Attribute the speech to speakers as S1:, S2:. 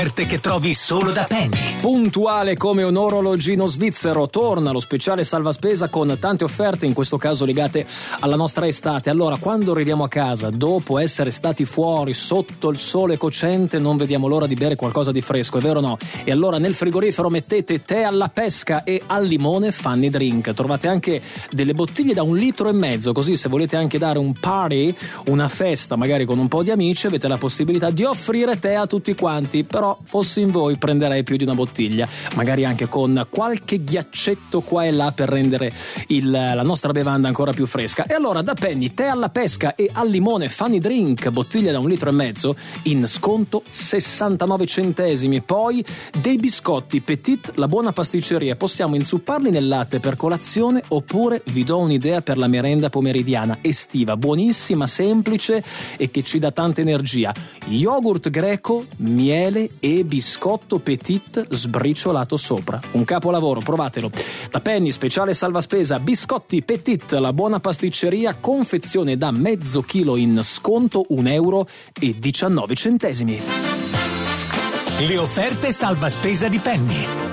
S1: Che trovi solo da Penny.
S2: Puntuale come un orologino svizzero, torna lo speciale salva spesa con tante offerte, in questo caso legate alla nostra estate. Allora, quando arriviamo a casa dopo essere stati fuori sotto il sole cocente, non vediamo l'ora di bere qualcosa di fresco, è vero o no? E allora nel frigorifero mettete tè alla pesca e al limone Fanny Drink. Trovate anche delle bottiglie da 1,5 litri, così se volete anche dare un party, una festa magari con un po' di amici, avete la possibilità di offrire tè a tutti quanti. Però fossi in voi prenderei più di una bottiglia, magari anche con qualche ghiaccetto qua e là per rendere la nostra bevanda ancora più fresca. E allora da Penny tè alla pesca e al limone Fanny Drink, bottiglia da 1,5 litri, in sconto 69 centesimi. Poi dei biscotti Petit, la buona pasticceria, possiamo inzupparli nel latte per colazione, oppure vi do un'idea per la merenda pomeridiana estiva, buonissima, semplice e che ci dà tanta energia: yogurt greco, miele e biscotto Petit sbriciolato sopra. Un capolavoro, provatelo. Da Penny, speciale salva spesa, biscotti Petit, la buona pasticceria, confezione da mezzo chilo in sconto, 1,19 euro.
S1: Le offerte salva spesa di Penny.